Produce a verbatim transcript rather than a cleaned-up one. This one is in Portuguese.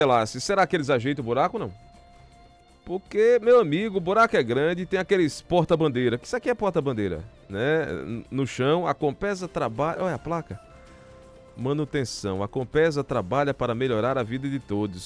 lá, se será que eles ajeitam o buraco ou não? Porque, meu amigo, o buraco é grande e tem aqueles porta-bandeira, que isso aqui é porta-bandeira, né? No chão, a Compesa trabalha, olha a placa. Manutenção, a Compesa trabalha para melhorar a vida de todos.